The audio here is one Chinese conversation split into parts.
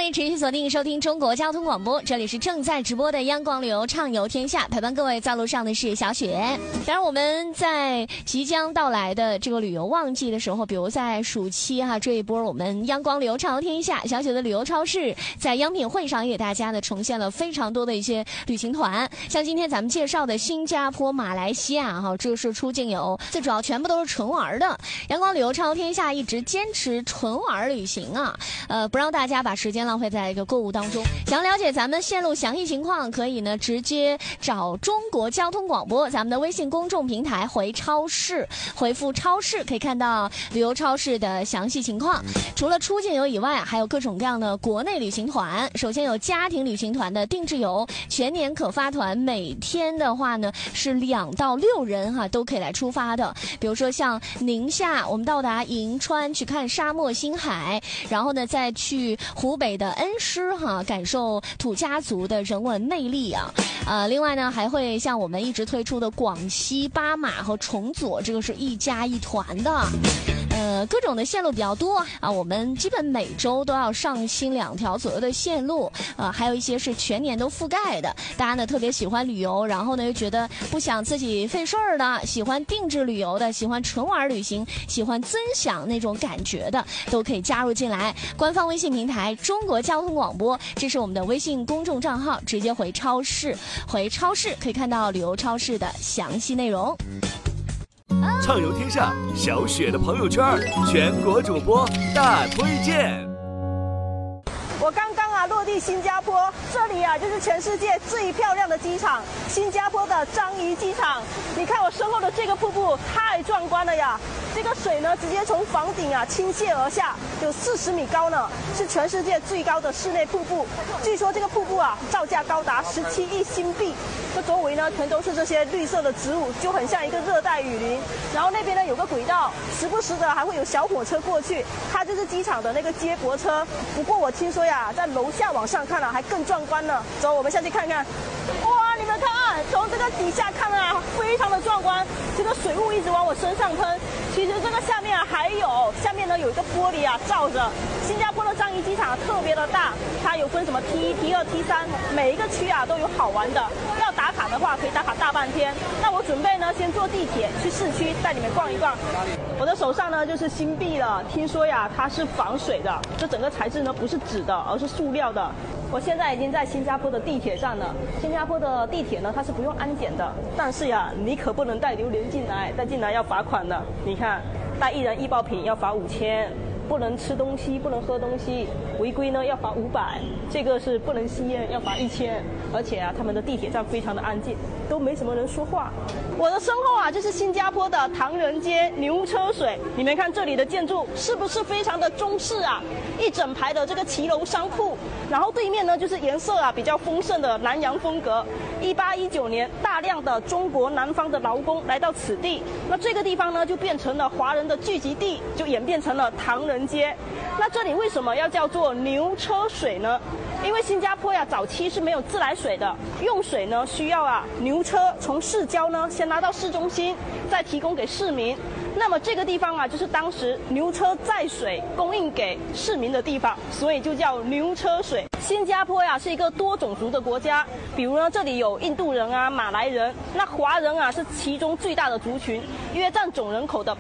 迎持续锁定收听中国交通广播，这里是正在直播的央广旅游畅游天下，陪伴各位在路上的是小雪。当然我们在即将到来的这个旅游旺季的时候，比如在暑期这一波我们央广旅游畅游天下小雪的旅游超市在央品会上也给大家呢呈现了非常多的一些旅行团，像今天咱们介绍的新加坡、马来西亚这是出境游，最主要全部都是纯玩的。央广旅游畅游天下一直坚持纯玩旅行不让大家把时间浪费在一个购物当中。想了解咱们线路详细情况，可以呢直接找中国交通广播咱们的微信公众平台回超市，回复超市可以看到旅游超市的详细情况。除了出境游以外，还有各种各样的国内旅行团。首先有家庭旅行团的定制游，全年可发团，每天的话呢是2到6人都可以来出发的。比如说像宁夏，我们到达银川去看沙漠星海，然后呢再去湖北的恩施感受土家族的人文魅力另外呢还会像我们一直推出的广西巴马和崇左，这个是一家一团的。各种的线路比较多我们基本每周都要上新2条左右的线路还有一些是全年都覆盖的。大家呢特别喜欢旅游，然后呢又觉得不想自己费事儿的，喜欢定制旅游的，喜欢纯玩旅行，喜欢尊享那种感觉的，都可以加入进来。官方微信平台中国交通广播，这是我们的微信公众账号，直接回超市可以看到旅游超市的详细内容。 畅游天下小雪的朋友圈，全国主播大推荐。 我刚刚落地新加坡，这里就是全世界最漂亮的机场——新加坡的樟宜机场。你看我身后的这个瀑布太壮观了呀！这个水呢直接从房顶倾泻而下，有40米高呢，是全世界最高的室内瀑布。据说这个瀑布造价高达17亿新币。这周围呢全都是这些绿色的植物，就很像一个热带雨林。然后那边呢有个轨道，时不时的还会有小火车过去，它就是机场的那个接驳车。不过我听说在楼下往上看还更壮观呢。走，我们下去看看。哇，你们看从这个底下看非常的壮观。这个水雾一直往我身上喷。其实这个下面下面呢有一个玻璃罩着。新加坡的樟宜机场特别的大，它有分什么 T1、T2、T3，每一个区都有好玩的。要打卡的话可以打卡大半天。那我准备呢先坐地铁去市区带你们逛一逛。我的手上呢就是新币了，听说它是防水的，这整个材质呢不是纸的，而是塑料的。我现在已经在新加坡的地铁站了。新加坡的地铁呢它是不用安检的，但是你可不能带榴莲进来，带进来要罚款的。你看，带1人1爆品要罚5000。不能吃东西，不能喝东西，违规呢要罚500。这个是不能吸烟，要罚1000。而且他们的地铁站非常的安静，都没什么人说话。我的身后就是新加坡的唐人街牛车水。你们看这里的建筑是不是非常的中式一整排的这个骑楼商铺，然后对面呢就是颜色比较丰盛的南洋风格。1819年，大量的中国南方的劳工来到此地，那这个地方呢就变成了华人的聚集地，就演变成了唐人街。那这里为什么要叫做牛车水呢？因为新加坡早期是没有自来水的，用水呢需要牛车从市郊呢先拉到市中心，再提供给市民。那么这个地方就是当时牛车载水供应给市民的地方，所以就叫牛车水。新加坡是一个多种族的国家，比如呢这里有印度人马来人，那华人是其中最大的族群，约占总人口的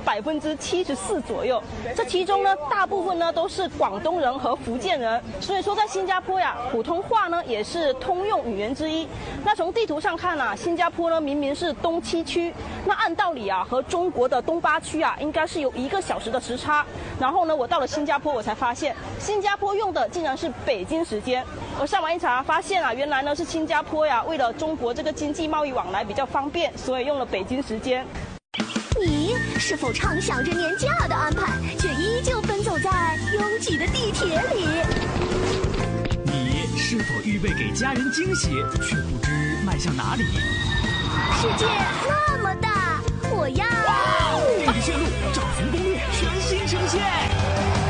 74%左右。这其中呢大部分呢都是广东人和福建人，所以说在新加坡普通话呢也是通用语言之一。那从地图上看新加坡呢明明是东7区，那按道理和中国的东8区应该是有1个小时的时差。然后呢我到了新加坡，我才发现新加坡用的竟然是北京时间。我上网一查发现原来呢是新加坡为了中国这个经济贸易往来比较方便，所以用了北京时间。 你是否畅想着年假的安排，却依旧奔走在拥挤的地铁里？ 你是否预备给家人惊喜，却不知迈向哪里？ 世界那么大，我要地铁线路找寻攻略全新呈现。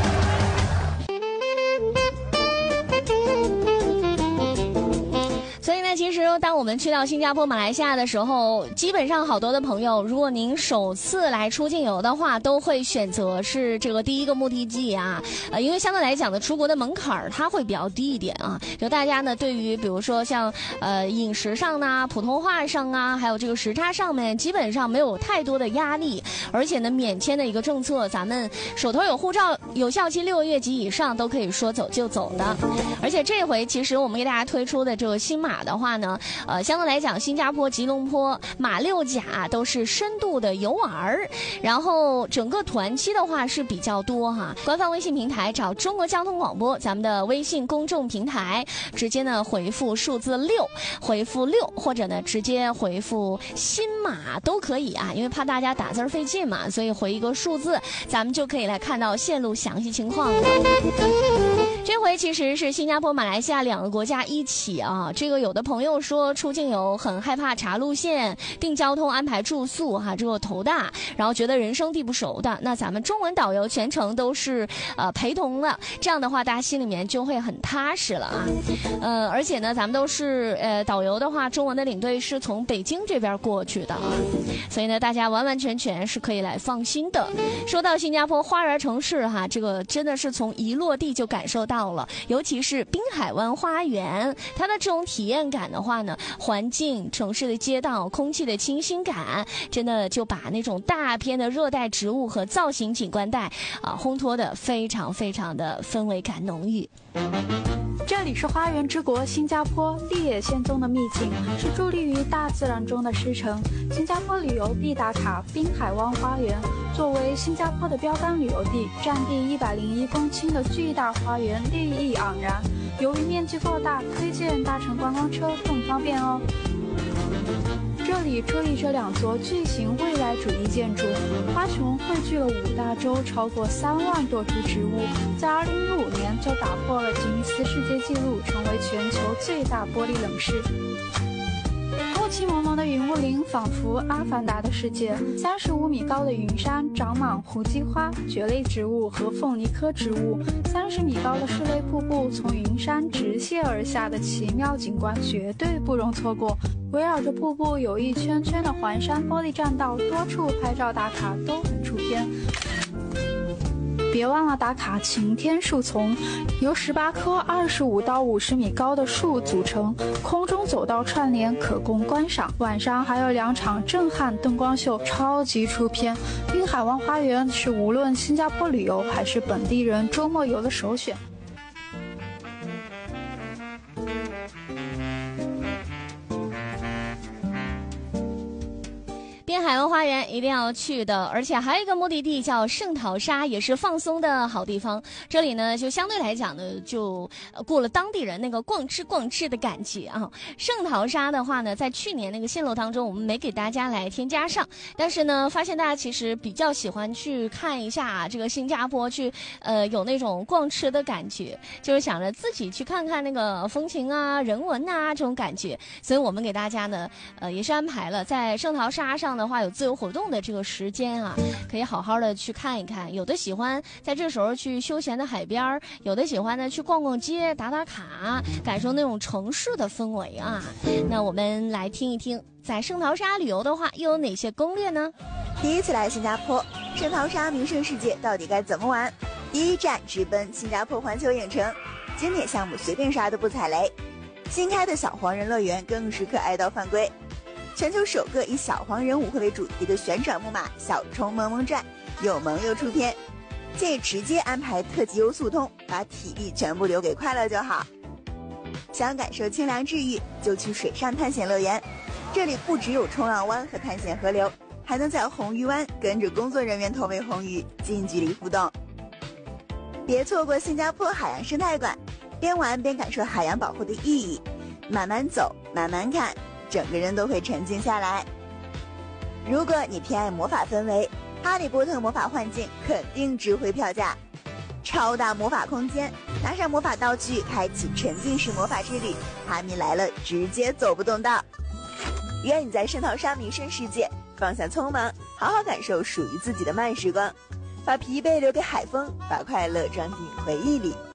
所以呢，其实说当我们去到新加坡、马来西亚的时候，基本上好多的朋友，如果您首次来出境游的话，都会选择是这个第一个目的地啊，因为相对来讲的出国的门槛它会比较低一点啊。就大家呢，对于比如说像饮食上呢、普通话上啊，还有这个时差上面，基本上没有太多的压力，而且呢，免签的一个政策，咱们手头有护照，有效期6个月及以上都可以说走就走的。而且这回其实我们给大家推出的这个新马的话呢，相对来讲，新加坡、吉隆坡、马六甲都是深度的游玩，然后整个团期的话是比较多哈。官方微信平台找中国交通广播，咱们的微信公众平台，直接呢回复数字6，回复6，或者呢直接回复新马都可以啊，因为怕大家打字费劲嘛，所以回一个数字，咱们就可以来看到线路详细情况了。这回其实是新加坡、马来西亚2个国家一起啊。这个有的朋友说出境游很害怕查路线、订交通、安排住宿哈，这个头大，然后觉得人生地不熟的。那咱们中文导游全程都是陪同了，这样的话大家心里面就会很踏实了啊。而且呢，咱们都是导游的话，中文的领队是从北京这边过去的啊，所以呢，大家完完全全是可以来放心的。说到新加坡花园城市哈，这个真的是从一落地就感受到了，尤其是滨海湾花园，它的这种体验感的话呢，环境、城市的街道、空气的清新感，真的就把那种大片的热带植物和造型景观带烘托的非常非常的氛围感浓郁。 这里是花园之国新加坡，立野仙踪的秘境，是伫立于大自然中的诗城。新加坡旅游必打卡滨海湾花园，作为新加坡的标杆旅游地，占地101公顷的巨大花园绿意盎然。由于面积够大，推荐搭乘观光车更方便哦。这里矗立着2座巨型未来主义建筑，花穹汇聚了5大洲超过3万多株植物，在2015年就打破了吉尼斯世界纪录，成为全球最大玻璃冷室。雾气蒙蒙的云雾林仿佛阿凡达的世界，35米高的云山长满胡姬花、蕨类植物和凤梨科植物，30米高的室内瀑布从云山直泻而下的奇妙景观绝对不容错过。围绕着瀑布有一圈圈的环山玻璃栈道，多处拍照打卡都很出片。别忘了打卡晴天树丛，由18棵25到50米高的树组成，空中走道串联，可供观赏。晚上还有2场震撼灯光秀，超级出片。滨海湾花园是无论新加坡旅游还是本地人周末游的首选。 滨海湾花园一定要去的，而且还有一个目的地叫圣淘沙，也是放松的好地方。这里呢，就相对来讲呢，就过了当地人那个逛吃的感觉啊。圣淘沙的话呢，在去年那个线路当中，我们没给大家来添加上，但是呢，发现大家其实比较喜欢去看一下这个新加坡，去有那种逛吃的感觉，就是想着自己去看看那个风情啊、人文啊这种感觉。所以我们给大家呢，也是安排了在圣淘沙上的话有自由活动的这个时间啊，可以好好的去看一看。有的喜欢在这时候去休闲的海边，有的喜欢呢去逛逛街、打打卡，感受那种城市的氛围啊。那我们来听一听，在圣淘沙旅游的话又有哪些攻略呢？ 第一次来新加坡，圣淘沙名胜世界到底该怎么玩？第一站直奔新加坡环球影城，经典项目随便刷都不踩雷。新开的小黄人乐园更是可爱到犯规。全球首个以小黄人舞会为主题的旋转木马小冲萌萌转，又萌又出片。建议直接安排特级优速通，把体力全部留给快乐就好。想感受清凉治愈，就去水上探险乐园。这里不只有冲浪湾和探险河流，还能在红鱼湾跟着工作人员投喂红鱼，近距离互动。别错过新加坡海洋生态馆，边玩边感受海洋保护的意义，慢慢走，慢慢看，整个人都会沉静下来。如果你偏爱魔法氛围，哈利波特魔法幻境肯定值回票价。超大魔法空间，拿上魔法道具，开启沉浸式魔法之旅，哈迷来了直接走不动道。愿你在圣淘沙名胜世界放下匆忙，好好感受属于自己的慢时光，把疲惫留给海风，把快乐装进回忆里。